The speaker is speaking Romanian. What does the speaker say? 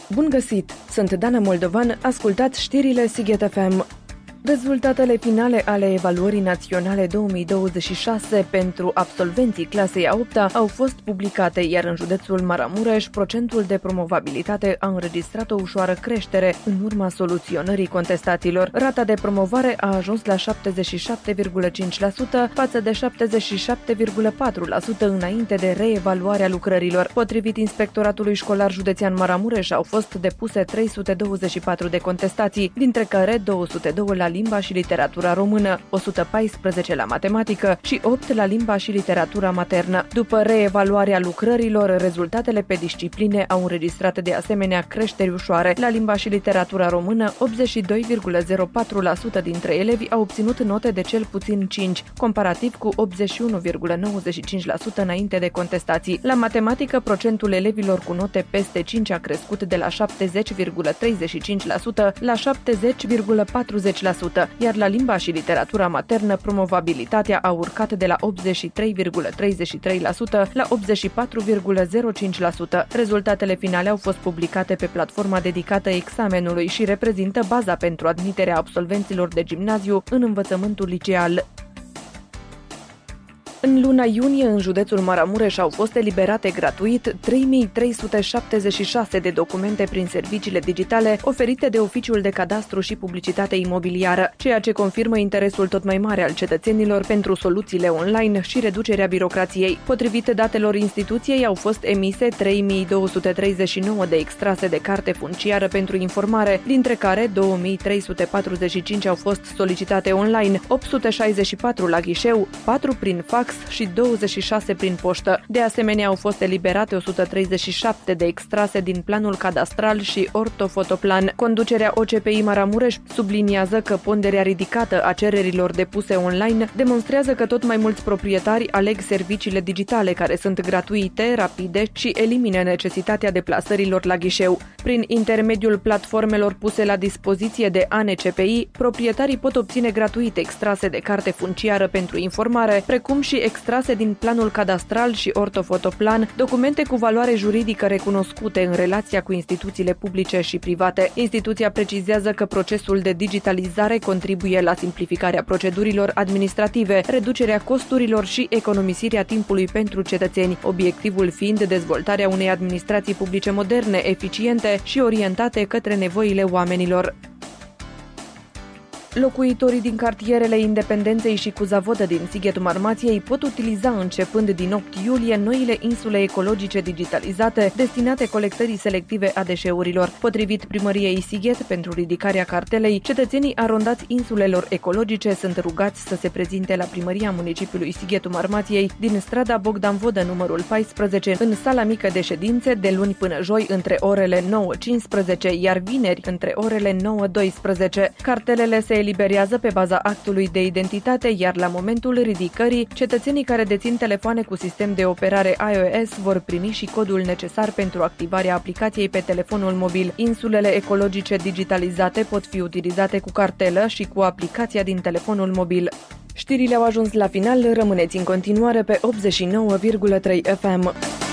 Bun găsit! Sunt Dana Moldovan, ascultați știrile Sighet FM. Rezultatele finale ale evaluării naționale 2026 pentru absolvenții clasei a 8-a au fost publicate, iar în județul Maramureș, procentul de promovabilitate a înregistrat o ușoară creștere în urma soluționării contestațiilor. Rata de promovare a ajuns la 77,5% față de 77,4% înainte de reevaluarea lucrărilor. Potrivit Inspectoratului Școlar Județean Maramureș, au fost depuse 324 de contestații, dintre care 202 la limba și literatura română, 114 la matematică și 8 la limba și literatura maternă. După reevaluarea lucrărilor, rezultatele pe discipline au înregistrat de asemenea creșteri ușoare. La limba și literatura română, 82,04% dintre elevi au obținut note de cel puțin 5, comparativ cu 81,95% înainte de contestații. La matematică, procentul elevilor cu note peste 5 a crescut de la 70,35% la 70,40%, iar la limba și literatura maternă, promovabilitatea a urcat de la 83,33% la 84,05%. Rezultatele finale au fost publicate pe platforma dedicată examenului și reprezintă baza pentru admiterea absolvenților de gimnaziu în învățământul liceal. În luna iunie, în județul Maramureș au fost eliberate gratuit 3376 de documente prin serviciile digitale oferite de Oficiul de Cadastru și Publicitate Imobiliară, ceea ce confirmă interesul tot mai mare al cetățenilor pentru soluțiile online și reducerea birocrației. Potrivit datelor instituției, au fost emise 3239 de extrase de carte funciară pentru informare, dintre care 2345 au fost solicitate online, 864 la ghișeu, 4 prin fax și 26 prin poștă. De asemenea, au fost eliberate 137 de extrase din planul cadastral și ortofotoplan. Conducerea OCPI Maramureș subliniază că ponderea ridicată a cererilor depuse online demonstrează că tot mai mulți proprietari aleg serviciile digitale care sunt gratuite, rapide și elimină necesitatea deplasărilor la ghișeu. Prin intermediul platformelor puse la dispoziție de ANCPI, proprietarii pot obține gratuit extrase de carte funciară pentru informare, precum și extrase din planul cadastral și ortofotoplan, documente cu valoare juridică recunoscute în relația cu instituțiile publice și private. Instituția precizează că procesul de digitalizare contribuie la simplificarea procedurilor administrative, reducerea costurilor și economisirea timpului pentru cetățeni, obiectivul fiind dezvoltarea unei administrații publice moderne, eficiente și orientate către nevoile oamenilor. Locuitorii din cartierele Independenței și Cuzavodă din Sighetul Marmației pot utiliza începând din 8 iulie noile insule ecologice digitalizate destinate colectării selective a deșeurilor. Potrivit primăriei Sighet, pentru ridicarea cartelei, cetățenii arondați insulelor ecologice sunt rugați să se prezinte la primăria municipiului Sighetul Marmației din strada Bogdan Vodă numărul 14 în sala mică de ședințe de luni până joi între orele 9-15, iar vineri între orele 9-12. Cartelele se eliberează pe baza actului de identitate, iar la momentul ridicării, cetățenii care dețin telefoane cu sistem de operare iOS vor primi și codul necesar pentru activarea aplicației pe telefonul mobil. Insulele ecologice digitalizate pot fi utilizate cu cartelă și cu aplicația din telefonul mobil. Știrile au ajuns la final, rămâneți în continuare pe 89,3 FM.